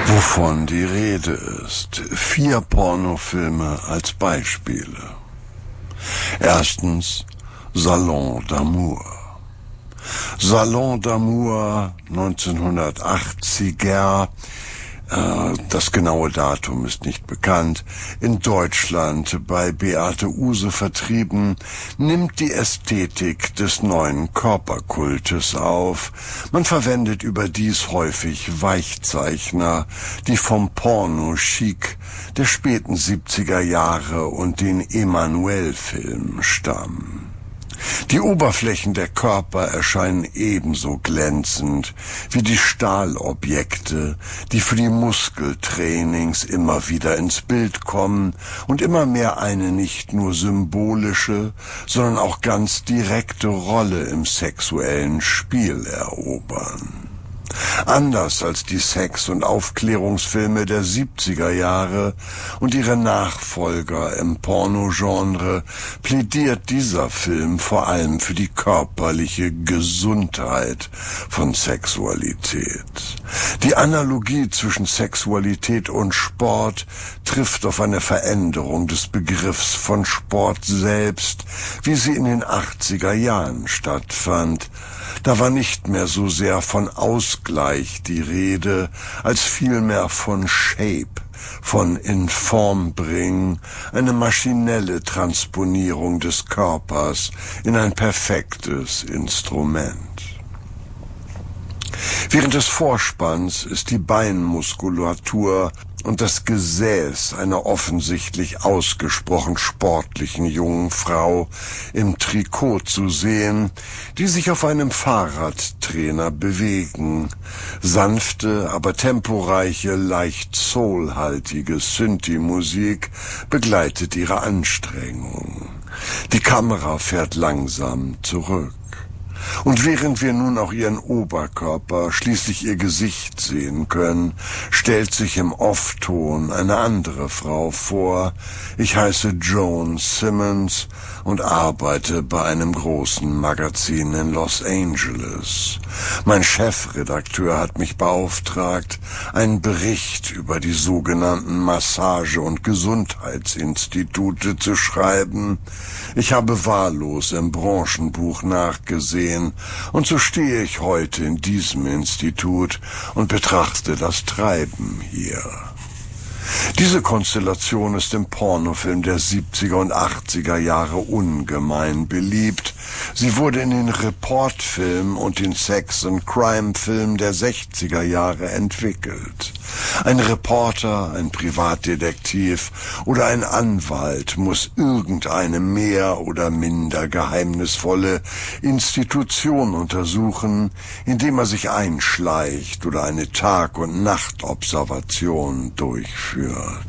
Wovon die Rede ist. 4 Pornofilme als Beispiele. Erstens Salon d'Amour. Salon d'Amour 1980er, das genaue Datum ist nicht bekannt, in Deutschland bei Beate Uhse vertrieben, nimmt die Ästhetik des neuen Körperkultes auf. Man verwendet überdies häufig Weichzeichner, die vom Porno-Chic der späten 70er Jahre und den Emanuel-Film stammen. Die Oberflächen der Körper erscheinen ebenso glänzend wie die Stahlobjekte, die für die Muskeltrainings immer wieder ins Bild kommen und immer mehr eine nicht nur symbolische, sondern auch ganz direkte Rolle im sexuellen Spiel erobern. Anders als die Sex- und Aufklärungsfilme der 70er Jahre und ihre Nachfolger im Pornogenre plädiert dieser Film vor allem für die körperliche Gesundheit von Sexualität. Die Analogie zwischen Sexualität und Sport trifft auf eine Veränderung des Begriffs von Sport selbst, wie sie in den 80er Jahren stattfand. Da war nicht mehr so sehr von Ausgleich die Rede, als vielmehr von Shape, von in Form bringen, eine maschinelle Transponierung des Körpers in ein perfektes Instrument. Während des Vorspanns ist die Beinmuskulatur und das Gesäß einer offensichtlich ausgesprochen sportlichen jungen Frau im Trikot zu sehen, die sich auf einem Fahrradtrainer bewegen. Sanfte, aber temporeiche, leicht soulhaltige Synthi-Musik begleitet ihre Anstrengung. Die Kamera fährt langsam zurück. Und während wir nun auch ihren Oberkörper, schließlich ihr Gesicht sehen können, stellt sich im Off-Ton eine andere Frau vor. Ich heiße Joan Simmons und arbeite bei einem großen Magazin in Los Angeles. Mein Chefredakteur hat mich beauftragt, einen Bericht über die sogenannten Massage- und Gesundheitsinstitute zu schreiben. Ich habe wahllos im Branchenbuch nachgesehen und so stehe ich heute in diesem Institut und betrachte das Treiben hier. Diese Konstellation ist im Pornofilm der 70er und 80er Jahre ungemein beliebt. Sie wurde in den Reportfilmen und den Sex-and-Crime-Filmen der 60er Jahre entwickelt. Ein Reporter, ein Privatdetektiv oder ein Anwalt muss irgendeine mehr oder minder geheimnisvolle Institution untersuchen, indem er sich einschleicht oder eine Tag- und Nachtobservation durchführt.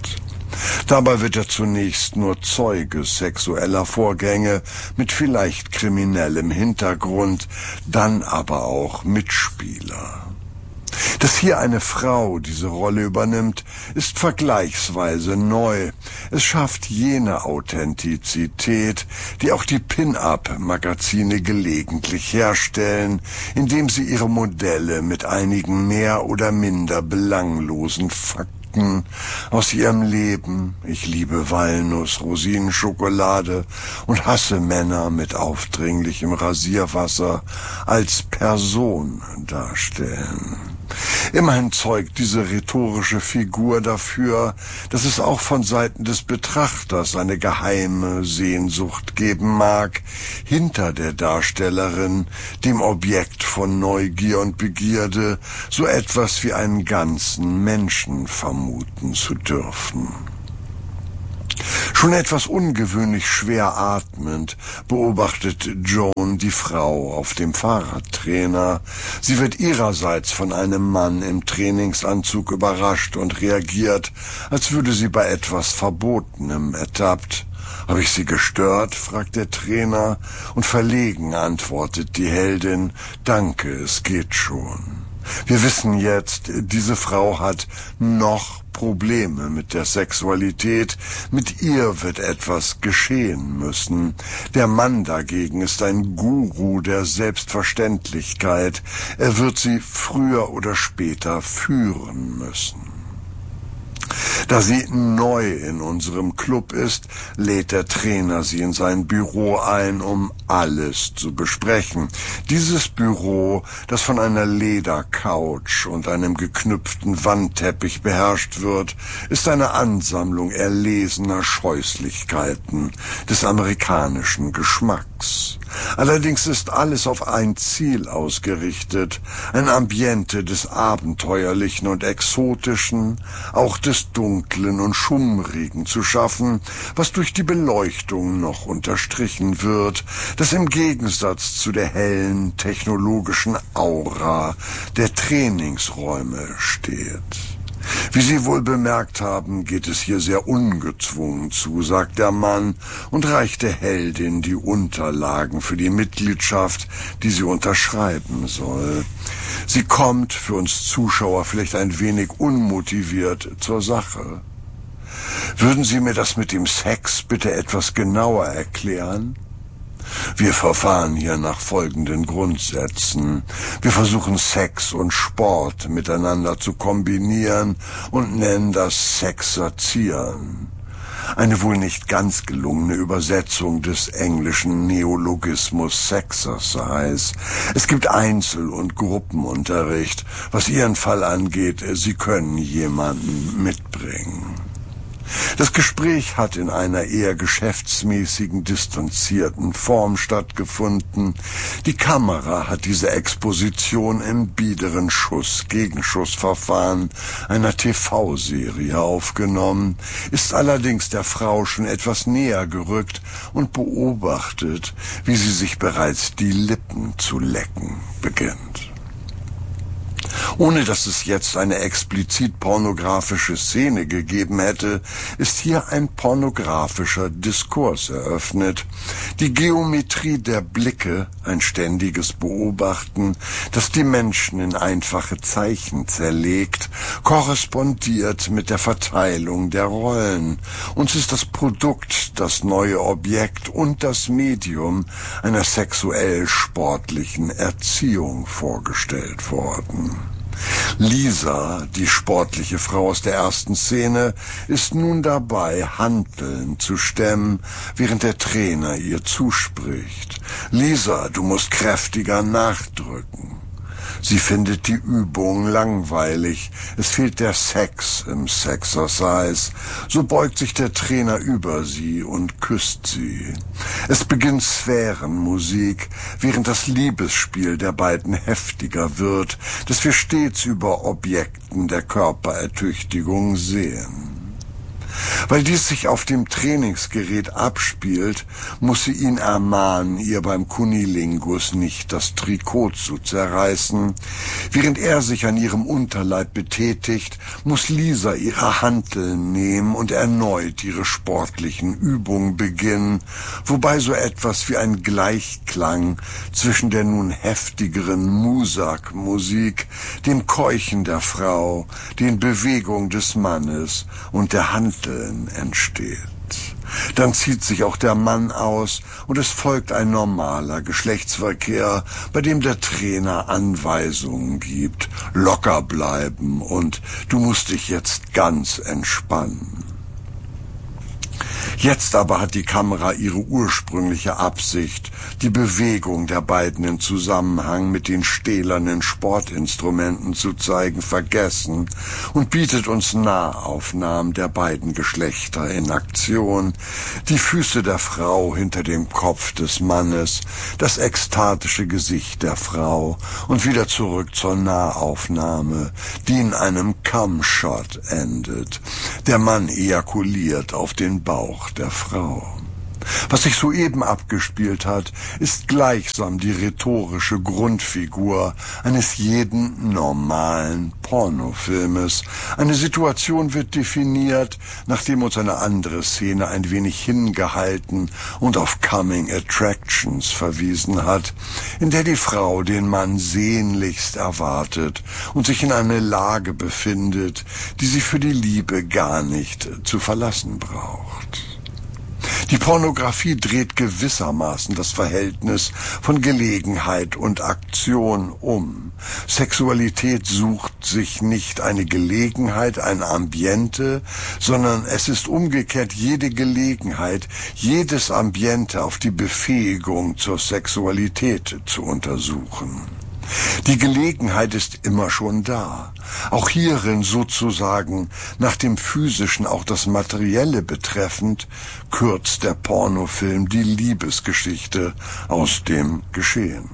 Dabei wird er zunächst nur Zeuge sexueller Vorgänge mit vielleicht kriminellem Hintergrund, dann aber auch Mitspieler. Dass hier eine Frau diese Rolle übernimmt, ist vergleichsweise neu. Es schafft jene Authentizität, die auch die Pin-Up-Magazine gelegentlich herstellen, indem sie ihre Modelle mit einigen mehr oder minder belanglosen Fakten aus ihrem Leben, ich liebe Walnuss, Rosinenschokolade und hasse Männer mit aufdringlichem Rasierwasser, als Person darstellen. Immerhin zeugt diese rhetorische Figur dafür, dass es auch von Seiten des Betrachters eine geheime Sehnsucht geben mag, hinter der Darstellerin, dem Objekt von Neugier und Begierde, so etwas wie einen ganzen Menschen vermuten zu dürfen. Schon etwas ungewöhnlich schwer atmend beobachtet Joan die Frau auf dem Fahrradtrainer. Sie wird ihrerseits von einem Mann im Trainingsanzug überrascht und reagiert, als würde sie bei etwas Verbotenem ertappt. »Habe ich Sie gestört?« fragt der Trainer, und verlegen antwortet die Heldin, »Danke, es geht schon.« Wir wissen jetzt, diese Frau hat noch Probleme mit der Sexualität. Mit ihr wird etwas geschehen müssen. Der Mann dagegen ist ein Guru der Selbstverständlichkeit. Er wird sie früher oder später führen müssen. Da sie neu in unserem Club ist, lädt der Trainer sie in sein Büro ein, um alles zu besprechen. Dieses Büro, das von einer Ledercouch und einem geknüpften Wandteppich beherrscht wird, ist eine Ansammlung erlesener Scheußlichkeiten des amerikanischen Geschmacks. Allerdings ist alles auf ein Ziel ausgerichtet, ein Ambiente des Abenteuerlichen und Exotischen, auch des Dunklen und Schummrigen zu schaffen, was durch die Beleuchtung noch unterstrichen wird, das im Gegensatz zu der hellen technologischen Aura der Trainingsräume steht. Wie Sie wohl bemerkt haben, geht es hier sehr ungezwungen zu, sagt der Mann und reicht der Heldin die Unterlagen für die Mitgliedschaft, die sie unterschreiben soll. Sie kommt für uns Zuschauer vielleicht ein wenig unmotiviert zur Sache. Würden Sie mir das mit dem Sex bitte etwas genauer erklären? Wir verfahren hier nach folgenden Grundsätzen. Wir versuchen Sex und Sport miteinander zu kombinieren und nennen das Sexerzieren. Eine wohl nicht ganz gelungene Übersetzung des englischen Neologismus Sexercise. Es gibt Einzel- und Gruppenunterricht. Was Ihren Fall angeht, Sie können jemanden mitbringen. Das Gespräch hat in einer eher geschäftsmäßigen, distanzierten Form stattgefunden. Die Kamera hat diese Exposition im biederen Schuss-Gegenschuss-Verfahren einer TV-Serie aufgenommen, ist allerdings der Frau schon etwas näher gerückt und beobachtet, wie sie sich bereits die Lippen zu lecken beginnt. Ohne dass es jetzt eine explizit pornografische Szene gegeben hätte, ist hier ein pornografischer Diskurs eröffnet. Die Geometrie der Blicke, ein ständiges Beobachten, das die Menschen in einfache Zeichen zerlegt, korrespondiert mit der Verteilung der Rollen. Uns ist das Produkt, das neue Objekt und das Medium einer sexuell-sportlichen Erziehung vorgestellt worden. Lisa, die sportliche Frau aus der ersten Szene, ist nun dabei, Hanteln zu stemmen, während der Trainer ihr zuspricht. Lisa, du musst kräftiger nachdrücken. Sie findet die Übung langweilig. Es fehlt der Sex im Sexercise. So beugt sich der Trainer über sie und küsst sie. Es beginnt Sphärenmusik, während das Liebesspiel der beiden heftiger wird, das wir stets über Objekten der Körperertüchtigung sehen. Weil dies sich auf dem Trainingsgerät abspielt, muss sie ihn ermahnen, ihr beim Kunilingus nicht das Trikot zu zerreißen. Während er sich an ihrem Unterleib betätigt, muss Lisa ihre Hanteln nehmen und erneut ihre sportlichen Übungen beginnen, wobei so etwas wie ein Gleichklang zwischen der nun heftigeren Musak-Musik, dem Keuchen der Frau, den Bewegungen des Mannes und der Hanteln entsteht. Dann zieht sich auch der Mann aus und es folgt ein normaler Geschlechtsverkehr, bei dem der Trainer Anweisungen gibt, locker bleiben und du musst dich jetzt ganz entspannen. Jetzt aber hat die Kamera ihre ursprüngliche Absicht, die Bewegung der beiden in Zusammenhang mit den stählernen Sportinstrumenten zu zeigen, vergessen und bietet uns Nahaufnahmen der beiden Geschlechter in Aktion, die Füße der Frau hinter dem Kopf des Mannes, das ekstatische Gesicht der Frau und wieder zurück zur Nahaufnahme, die in einem Cum-Shot endet. Der Mann ejakuliert auf den Bauch der Frau. Was sich soeben abgespielt hat, ist gleichsam die rhetorische Grundfigur eines jeden normalen Pornofilmes. Eine Situation wird definiert, nachdem uns eine andere Szene ein wenig hingehalten und auf Coming Attractions verwiesen hat, in der die Frau den Mann sehnlichst erwartet und sich in einer Lage befindet, die sie für die Liebe gar nicht zu verlassen braucht. Die Pornografie dreht gewissermaßen das Verhältnis von Gelegenheit und Aktion um. Sexualität sucht sich nicht eine Gelegenheit, ein Ambiente, sondern es ist umgekehrt jede Gelegenheit, jedes Ambiente auf die Befähigung zur Sexualität zu untersuchen. Die Gelegenheit ist immer schon da. Auch hierin sozusagen nach dem Physischen auch das Materielle betreffend, kürzt der Pornofilm die Liebesgeschichte aus dem Geschehen.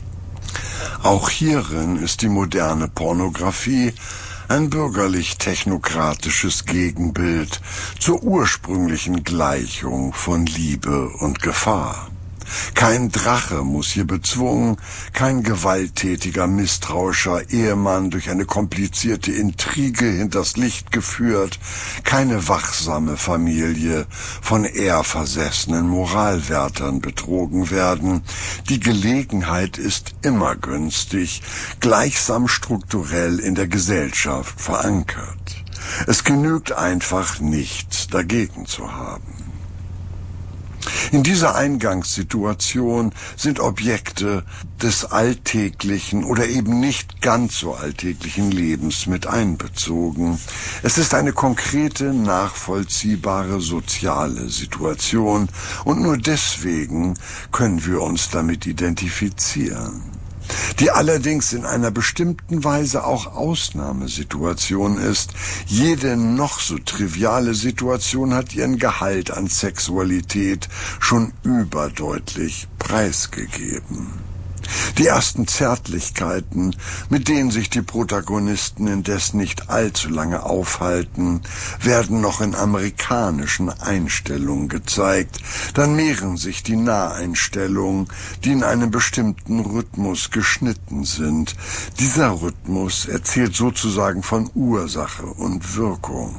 Auch hierin ist die moderne Pornografie ein bürgerlich-technokratisches Gegenbild zur ursprünglichen Gleichung von Liebe und Gefahr. Kein Drache muss hier bezwungen, kein gewalttätiger, misstrauischer Ehemann durch eine komplizierte Intrige hinters Licht geführt, keine wachsame Familie von ehrversessenen Moralwärtern betrogen werden. Die Gelegenheit ist immer günstig, gleichsam strukturell in der Gesellschaft verankert. Es genügt einfach, nichts dagegen zu haben. In dieser Eingangssituation sind Objekte des alltäglichen oder eben nicht ganz so alltäglichen Lebens mit einbezogen. Es ist eine konkrete, nachvollziehbare soziale Situation und nur deswegen können wir uns damit identifizieren. Die allerdings in einer bestimmten Weise auch Ausnahmesituation ist. Jede noch so triviale Situation hat ihren Gehalt an Sexualität schon überdeutlich preisgegeben. Die ersten Zärtlichkeiten, mit denen sich die Protagonisten indes nicht allzu lange aufhalten, werden noch in amerikanischen Einstellungen gezeigt. Dann mehren sich die Naheinstellungen, die in einem bestimmten Rhythmus geschnitten sind. Dieser Rhythmus erzählt sozusagen von Ursache und Wirkung.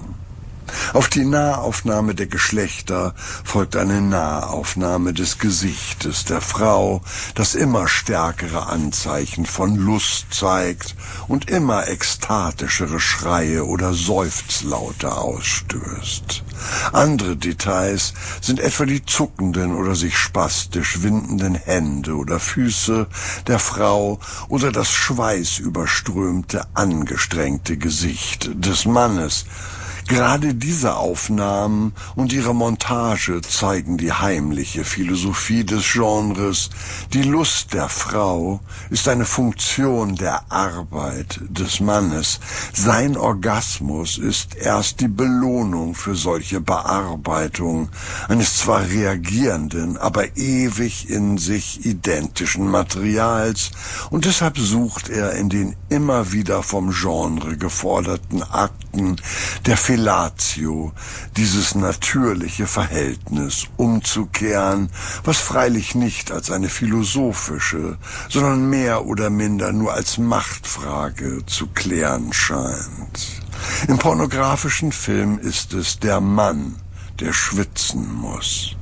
Auf die Nahaufnahme der Geschlechter folgt eine Nahaufnahme des Gesichtes der Frau, das immer stärkere Anzeichen von Lust zeigt und immer ekstatischere Schreie oder Seufzlaute ausstößt. Andere Details sind etwa die zuckenden oder sich spastisch windenden Hände oder Füße der Frau oder das schweißüberströmte, angestrengte Gesicht des Mannes. Gerade diese Aufnahmen und ihre Montage zeigen die heimliche Philosophie des Genres. Die Lust der Frau ist eine Funktion der Arbeit des Mannes. Sein Orgasmus ist erst die Belohnung für solche Bearbeitung eines zwar reagierenden, aber ewig in sich identischen Materials, und deshalb sucht er in den immer wieder vom Genre geforderten Akten der Fellatio dieses natürliche Verhältnis umzukehren, was freilich nicht als eine philosophische, sondern mehr oder minder nur als Machtfrage zu klären scheint. Im pornografischen Film ist es der Mann, der schwitzen muss.